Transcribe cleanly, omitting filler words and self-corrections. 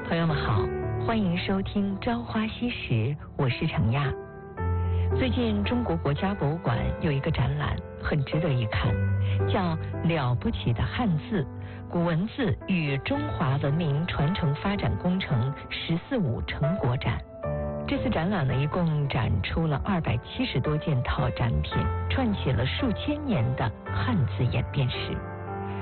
朋友们好，欢迎收听《朝花夕拾》，我是程亚。最近中国国家博物馆有一个展览很值得一看，叫《了不起的汉字：古文字与中华文明传承发展工程“14·5”成果展。这次展览呢，一共展出了270多件套展品，串起了数千年的汉字演变史。